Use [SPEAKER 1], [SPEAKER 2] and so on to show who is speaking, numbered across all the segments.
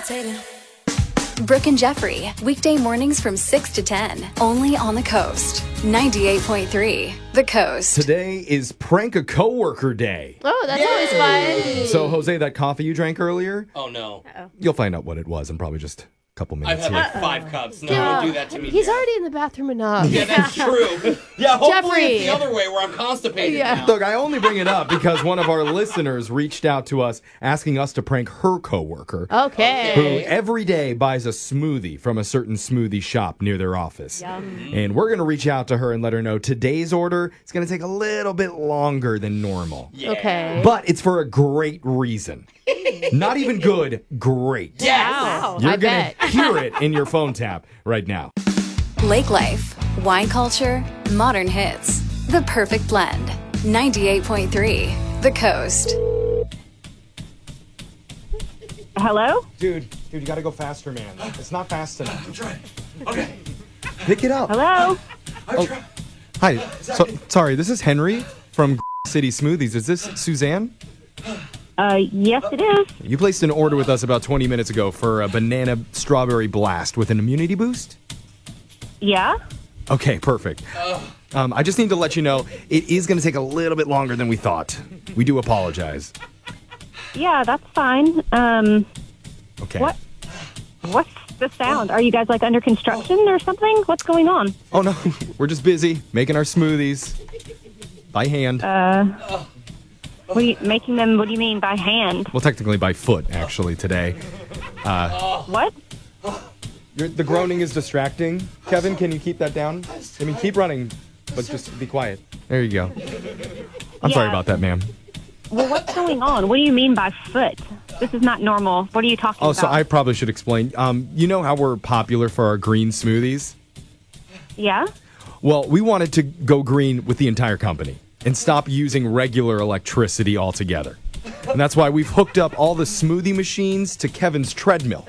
[SPEAKER 1] Brooke and Jeffrey, weekday mornings from 6 to 10, only on the Coast. 98.3, The Coast.
[SPEAKER 2] Today is Prank a Coworker Day.
[SPEAKER 3] Oh, that's always fun.
[SPEAKER 2] So, Jose, that coffee you drank earlier,
[SPEAKER 4] Oh, no.
[SPEAKER 2] you'll find out what it was in probably just a couple minutes.
[SPEAKER 4] I've had
[SPEAKER 2] here.
[SPEAKER 4] like 5 cups. No, don't do that to me.
[SPEAKER 3] He's
[SPEAKER 4] Jared.
[SPEAKER 3] already in the bathroom enough.
[SPEAKER 4] Yeah, that's true. Yeah, hopefully
[SPEAKER 3] Jeffrey.
[SPEAKER 4] it's the other way where I'm constipated now.
[SPEAKER 2] Look, I only bring it up because one of our listeners reached out to us asking us to prank her coworker,
[SPEAKER 3] Okay.
[SPEAKER 2] who every day buys a smoothie from a certain smoothie shop near their office. And we're going to reach out to her and let her know today's order is going to take a little bit longer than normal.
[SPEAKER 4] Yeah.
[SPEAKER 3] Okay.
[SPEAKER 2] But it's for a great reason. Not even good, great.
[SPEAKER 4] Yes.
[SPEAKER 3] Wow.
[SPEAKER 2] You're
[SPEAKER 3] I
[SPEAKER 2] going
[SPEAKER 3] bet.
[SPEAKER 2] to hear it in your phone tap right now.
[SPEAKER 1] Lake Life, wine culture, modern hits. The perfect blend. 98.3, The Coast.
[SPEAKER 5] Hello?
[SPEAKER 2] Dude, you got to go faster, man. It's not fast enough.
[SPEAKER 4] I'm trying. Okay.
[SPEAKER 2] Pick it up.
[SPEAKER 5] Hello?
[SPEAKER 4] I'm trying.
[SPEAKER 2] Hi. Sorry, this is Henry from City Smoothies. Is this Suzanne?
[SPEAKER 5] Yes, it is.
[SPEAKER 2] You placed an order with us about 20 minutes ago for a banana strawberry blast with an immunity boost?
[SPEAKER 5] Yeah?
[SPEAKER 2] Okay, perfect. I just need to let you know it is going to take a little bit longer than we thought. We do apologize.
[SPEAKER 5] Yeah, that's fine.
[SPEAKER 2] Okay.
[SPEAKER 5] What's the sound? Are you guys like under construction or something? What's going on?
[SPEAKER 2] Oh, no. We're just busy making our smoothies by hand.
[SPEAKER 5] What do you mean by hand?
[SPEAKER 2] Well, technically by foot, actually, today.
[SPEAKER 5] What?
[SPEAKER 2] The groaning is distracting. Kevin, can you keep that down? I mean, keep running, but just be quiet. There you go. I'm sorry
[SPEAKER 5] Yeah.
[SPEAKER 2] about that, ma'am.
[SPEAKER 5] Well, what's going on? What do you mean by foot? This is not normal. What are you talking
[SPEAKER 2] Oh,
[SPEAKER 5] about?
[SPEAKER 2] so I probably should explain. You know how we're popular for our green smoothies?
[SPEAKER 5] Yeah?
[SPEAKER 2] Well, we wanted to go green with the entire company and stop using regular electricity altogether. And that's why we've hooked up all the smoothie machines to Kevin's treadmill.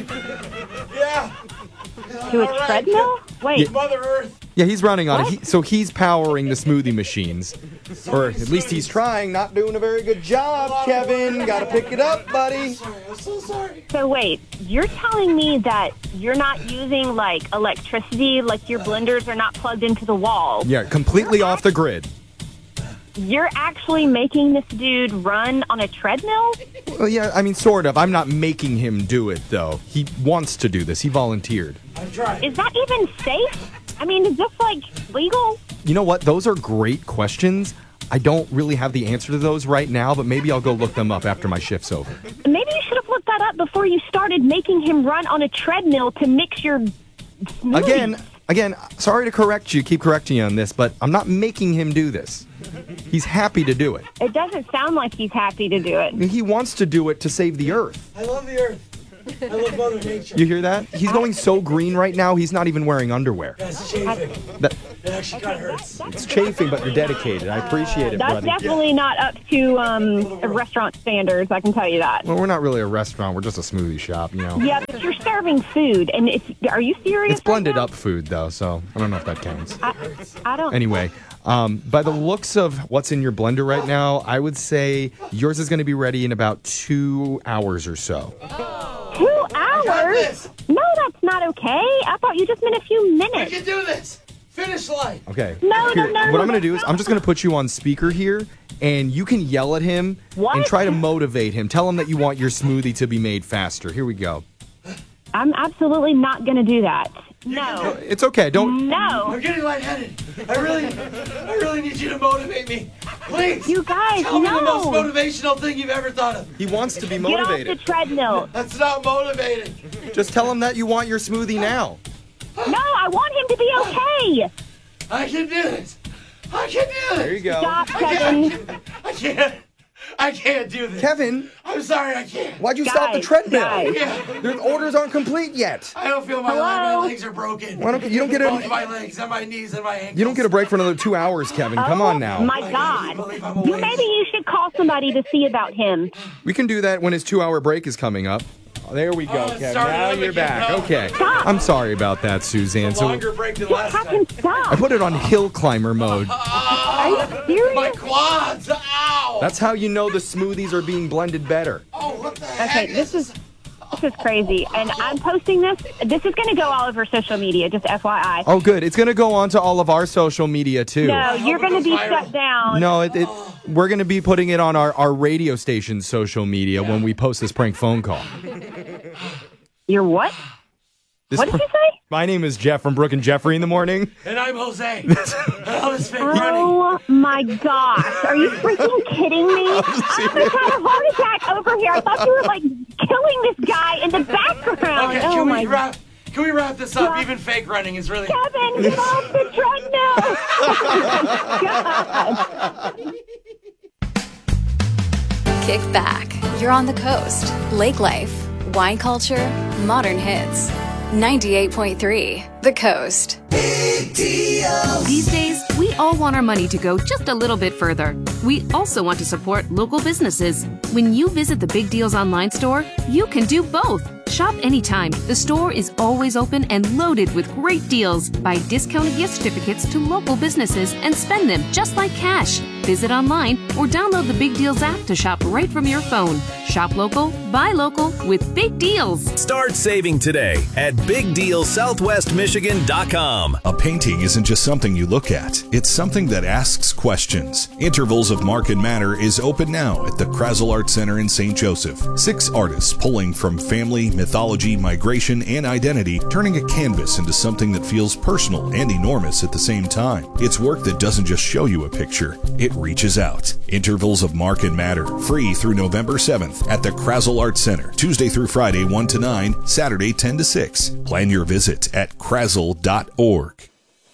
[SPEAKER 4] Yeah.
[SPEAKER 5] To a treadmill? Wait,
[SPEAKER 4] Mother Earth.
[SPEAKER 2] Yeah, he's running on it. So he's powering the smoothie machines. Or at least he's trying. Not doing a very good job, Kevin. Gotta pick it up, buddy.
[SPEAKER 4] I'm so sorry.
[SPEAKER 5] so wait. You're telling me that you're not using, like, electricity, like your blenders are not plugged into the wall.
[SPEAKER 2] Yeah, completely off the grid.
[SPEAKER 5] You're actually making this dude run on a treadmill?
[SPEAKER 2] Well, yeah, I mean, sort of. I'm not making him do it, though. He wants to do this. He volunteered.
[SPEAKER 4] I'm trying.
[SPEAKER 5] Is that even safe? I mean, is this, like, legal?
[SPEAKER 2] You know what? Those are great questions. I don't really have the answer to those right now, but maybe I'll go look them up after my shift's over.
[SPEAKER 5] Maybe you should have looked that up before you started making him run on a treadmill to mix your smoothies.
[SPEAKER 2] Again, sorry to keep correcting you on this, but I'm not making him do this. He's happy to do it.
[SPEAKER 5] It doesn't sound like he's happy to do it.
[SPEAKER 2] He wants to do it to save the earth.
[SPEAKER 4] I love the Earth. I love Mother Nature.
[SPEAKER 2] You hear that? He's going so green right now, he's not even wearing underwear.
[SPEAKER 4] That's chafing.
[SPEAKER 2] That,
[SPEAKER 4] It actually kind of hurts.
[SPEAKER 2] it's chafing, but you're dedicated. I appreciate it,
[SPEAKER 5] That's
[SPEAKER 2] buddy.
[SPEAKER 5] definitely not up to restaurant standards, I can tell you that.
[SPEAKER 2] Well, we're not really a restaurant. We're just a smoothie shop, you know.
[SPEAKER 5] Yeah, but you're serving food, and are you serious?
[SPEAKER 2] It's blended
[SPEAKER 5] right now?
[SPEAKER 2] up food, though, so I don't know if that counts.
[SPEAKER 5] I don't.
[SPEAKER 2] Anyway, by the looks of what's in your blender right now, I would say yours is going to be ready in about 2 hours or so.
[SPEAKER 5] 2 hours? No, that's not okay. I thought you just meant a few
[SPEAKER 4] I
[SPEAKER 5] minutes.
[SPEAKER 4] can do this. Finish line.
[SPEAKER 2] Okay.
[SPEAKER 5] No,
[SPEAKER 2] Here,
[SPEAKER 5] no,
[SPEAKER 2] what I'm going to do is I'm just going to put you on speaker here, and you can yell at him
[SPEAKER 5] What?
[SPEAKER 2] and try to motivate him. Tell him that you want your smoothie to be made faster. Here we go.
[SPEAKER 5] I'm absolutely not going to do that. No.
[SPEAKER 2] It's okay. Don't.
[SPEAKER 5] No.
[SPEAKER 4] I'm getting lightheaded. I really need you to motivate me. Please.
[SPEAKER 5] You guys,
[SPEAKER 4] Tell me the most
[SPEAKER 5] no.
[SPEAKER 4] motivational thing you've ever thought of.
[SPEAKER 2] He wants to be
[SPEAKER 5] Get off the
[SPEAKER 2] motivated.
[SPEAKER 5] treadmill.
[SPEAKER 4] That's not motivating.
[SPEAKER 2] Just tell him that you want your smoothie now.
[SPEAKER 5] No, I want him to be okay.
[SPEAKER 4] I can do this. I can do this.
[SPEAKER 2] There you go.
[SPEAKER 5] Stop, Kevin.
[SPEAKER 4] I can't do this.
[SPEAKER 2] Kevin,
[SPEAKER 4] I'm sorry, I can't.
[SPEAKER 2] why'd you stop the
[SPEAKER 5] Guys,
[SPEAKER 2] treadmill?
[SPEAKER 5] guys.
[SPEAKER 4] Yeah.
[SPEAKER 2] Their orders aren't complete yet.
[SPEAKER 4] I don't feel my legs are broken.
[SPEAKER 2] Why don't you don't get a
[SPEAKER 4] Both my legs and my knees and my ankles.
[SPEAKER 2] you don't get a break for another 2 hours, Kevin. Come on now.
[SPEAKER 5] My God. Maybe you should call somebody to see about him.
[SPEAKER 2] We can do that when his 2 hour break is coming up. Oh, there we go,
[SPEAKER 4] it's
[SPEAKER 2] Kevin.
[SPEAKER 4] starting
[SPEAKER 2] Now
[SPEAKER 4] up
[SPEAKER 2] you're
[SPEAKER 4] again.
[SPEAKER 2] back.
[SPEAKER 4] No.
[SPEAKER 2] Okay.
[SPEAKER 5] Stop.
[SPEAKER 2] I'm sorry about that, Suzanne. So
[SPEAKER 4] Longer break than
[SPEAKER 5] Just
[SPEAKER 4] last
[SPEAKER 5] have
[SPEAKER 4] time.
[SPEAKER 5] him stop.
[SPEAKER 2] I put it on hill climber mode.
[SPEAKER 5] Are you serious?
[SPEAKER 4] My quads. Ow.
[SPEAKER 2] That's how you know the smoothies are being blended better.
[SPEAKER 4] Oh, what the heck?
[SPEAKER 5] Okay, this is This is crazy. And I'm posting this. This is going to go all over social media, just FYI.
[SPEAKER 2] Oh, good. It's going to go on to all of our social media, too.
[SPEAKER 5] No, you're going to be shut down.
[SPEAKER 2] No, we're going to be putting it on our radio station's social media when we post this prank phone call.
[SPEAKER 5] You're what? What did you say?
[SPEAKER 2] My name is Jeff from Brooke and Jeffrey in the morning.
[SPEAKER 4] And I'm Jose. I was fake running.
[SPEAKER 5] Oh, my gosh. Are you freaking kidding me? I just had a heart attack over here. I thought you were, like, killing this guy in the background.
[SPEAKER 4] Okay,
[SPEAKER 5] oh,
[SPEAKER 4] can
[SPEAKER 5] my
[SPEAKER 4] we wrap this up? Even fake running is really...
[SPEAKER 5] Kevin, get off the treadmill. Oh, my God.
[SPEAKER 1] Kick back. You're on the coast. Lake life, wine culture, modern hits. 98.3 The Coast.
[SPEAKER 6] These days, we all want our money to go just a little bit further. We also want to support local businesses. When you visit the Big Deals online store, you can do both. Shop anytime. The store is always open and loaded with great deals. Buy discounted gift certificates to local businesses and spend them just like cash. Visit online or download the Big Deals app to shop right from your phone. Shop local, buy local with Big Deals.
[SPEAKER 7] Start saving today at BigDealSouthwestMichigan.com.
[SPEAKER 8] A painting isn't just something you look at. It's something that asks questions. Intervals of Mark and Matter is open now at the Krazel Art Center in St. Joseph. 6 artists pulling from family, mythology, migration, and identity, turning a canvas into something that feels personal and enormous at the same time. It's work that doesn't just show you a picture, it reaches out. Intervals of Mark and Matter, free through November 7th at the Krazel Art Center, Tuesday through Friday 1 to 9, Saturday 10 to 6. Plan your visit at krazel.org.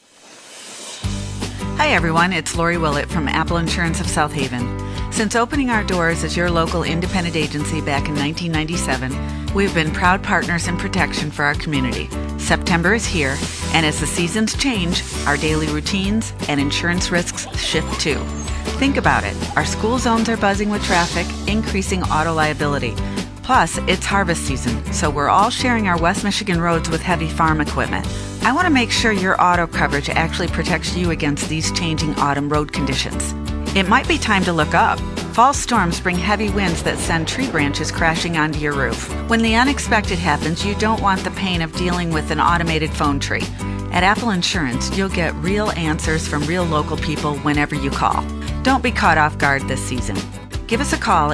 [SPEAKER 9] Hi everyone, it's Lori Willett from Apple Insurance of South Haven. Since opening our doors as your local independent agency back in 1997, we've been proud partners in protection for our community. September is here, and as the seasons change, our daily routines and insurance risks shift too. Think about it. Our school zones are buzzing with traffic, increasing auto liability. Plus, it's harvest season, so we're all sharing our West Michigan roads with heavy farm equipment. I want to make sure your auto coverage actually protects you against these changing autumn road conditions. It might be time to look up. Fall storms bring heavy winds that send tree branches crashing onto your roof. When the unexpected happens, you don't want the pain of dealing with an automated phone tree. At Apple Insurance, you'll get real answers from real local people whenever you call. Don't be caught off guard this season. Give us a call at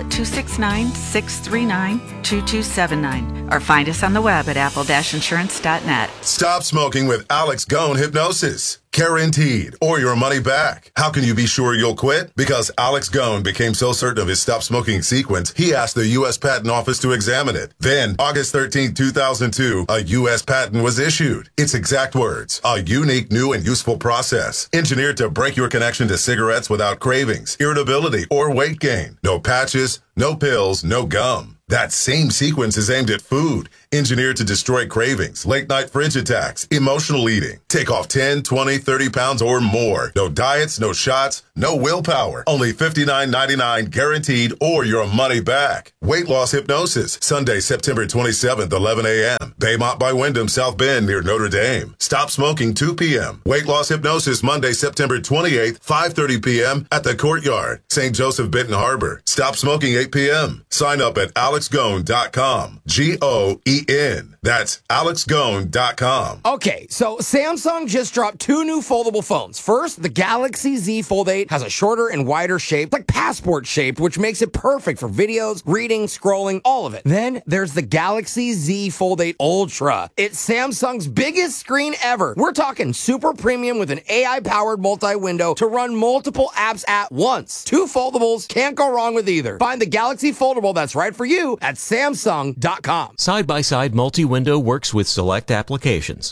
[SPEAKER 9] 269-639-2279 or find us on the web at apple-insurance.net.
[SPEAKER 10] Stop smoking with Alex Gone Hypnosis. Guaranteed, or your money back. How can you be sure you'll quit? Because Alex Gone became so certain of his stop smoking sequence, he asked the U.S. Patent Office to examine it. Then, August 13, 2002, a U.S. patent was issued. Its exact words, a unique, new, and useful process, engineered to break your connection to cigarettes without cravings, irritability, or weight gain. No patches, no pills, no gum. That same sequence is aimed at food, engineered to destroy cravings, late-night fridge attacks, emotional eating. Take off 10, 20, 30 pounds or more. No diets, no shots, no willpower. Only $59.99 guaranteed or your money back. Weight loss hypnosis, Sunday, September 27th, 11 a.m. Baymont by Wyndham, South Bend near Notre Dame. Stop smoking 2 p.m. Weight loss hypnosis, Monday, September 28th, 5:30 p.m. at the Courtyard, St. Joseph, Benton Harbor. Stop smoking 8 p.m. Sign up at AlexGone.com. G-O-E-N. That's AlexGone.com.
[SPEAKER 11] Okay, so Samsung just dropped 2 new foldable phones. First, the Galaxy Z Fold 8 has a shorter and wider shape, like passport shaped, which makes it perfect for videos, reading, scrolling, all of it. Then there's the Galaxy Z Fold 8 Ultra. It's Samsung's biggest screen ever. We're talking super premium with an AI-powered multi-window to run multiple apps at once. 2 foldables, can't go wrong with either. Find the Galaxy Foldable that's right for you at Samsung.com.
[SPEAKER 12] Side-by-side multi-window works with select applications.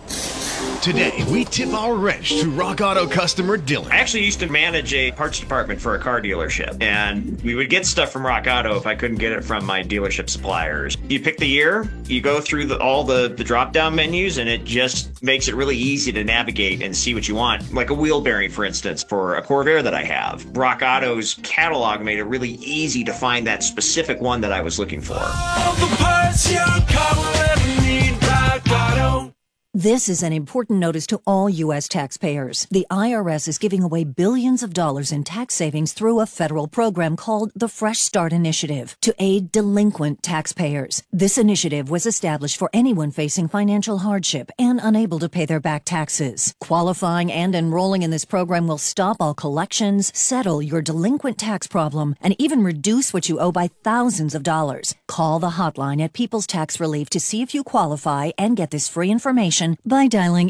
[SPEAKER 13] Today, we tip our wrench to Rock Auto customer Dylan.
[SPEAKER 14] I actually used to manage a parts department for a car dealership, and we would get stuff from Rock Auto if I couldn't get it from my dealership suppliers. You pick the year, you go through all the drop-down menus, and it just makes it really easy to navigate and see what you want. Like a wheel bearing, for instance, for a Corvair that I have. Rock Auto's catalog made it really easy to find that specific one that I was looking for.
[SPEAKER 15] All the parts your car will ever need, Rock Auto. This is an important notice to all U.S. taxpayers. The IRS is giving away billions of dollars in tax savings through a federal program called the Fresh Start Initiative to aid delinquent taxpayers. This initiative was established for anyone facing financial hardship and unable to pay their back taxes. Qualifying and enrolling in this program will stop all collections, settle your delinquent tax problem, and even reduce what you owe by thousands of dollars. Call the hotline at People's Tax Relief to see if you qualify and get this free information by dialing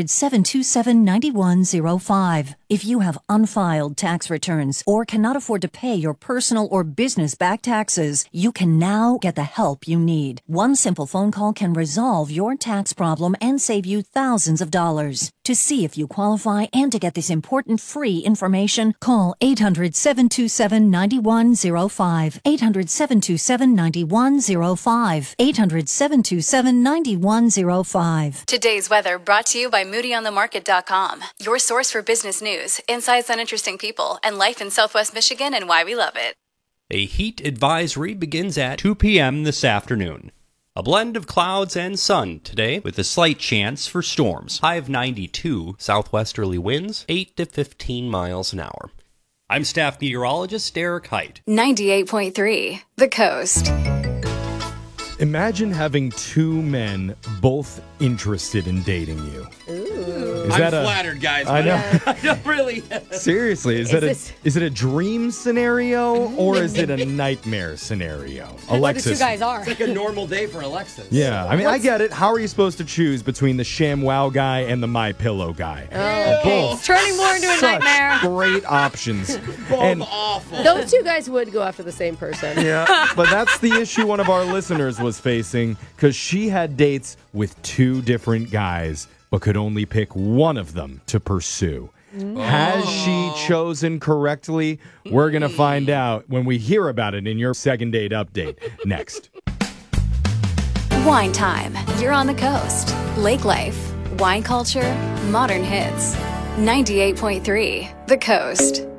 [SPEAKER 15] 800-727-9105. If you have unfiled tax returns or cannot afford to pay your personal or business back taxes, you can now get the help you need. One simple phone call can resolve your tax problem and save you thousands of dollars. To see if you qualify and to get this important free information, call 800-727-9105. 800-727-9105. 800-727-9105.
[SPEAKER 1] Today's weather brought to you by MoodyOnTheMarket.com, your source for business news, insights on interesting people, and life in Southwest Michigan and why we love it.
[SPEAKER 16] A heat advisory begins at 2 p.m. this afternoon. A blend of clouds and sun today with a slight chance for storms. High of 92, southwesterly winds 8 to 15 miles an hour. I'm staff meteorologist Derek Height.
[SPEAKER 1] 98.3, The Coast.
[SPEAKER 2] Imagine having two men both interested in dating you.
[SPEAKER 4] Ooh.
[SPEAKER 2] I'm
[SPEAKER 4] flattered, guys.
[SPEAKER 2] I know.
[SPEAKER 4] I don't really.
[SPEAKER 2] Seriously, is it a dream scenario or is it a nightmare scenario? Alexis.
[SPEAKER 3] The two guys are.
[SPEAKER 4] It's like a normal day for Alexis.
[SPEAKER 2] Yeah, I mean, I get it. How are you supposed to choose between the ShamWow guy and the MyPillow guy?
[SPEAKER 3] Oh, okay. It's turning more into a nightmare.
[SPEAKER 2] Great options.
[SPEAKER 4] Both awful.
[SPEAKER 3] Those two guys would go after the same person.
[SPEAKER 2] Yeah, but that's the issue one of our listeners was facing because she had dates with two different guys but could only pick one of them to pursue. Has she chosen correctly? We're going to find out when we hear about it in your second date update next.
[SPEAKER 1] Wine time. You're on the coast. Lake life, wine culture, modern hits. 98.3, The Coast.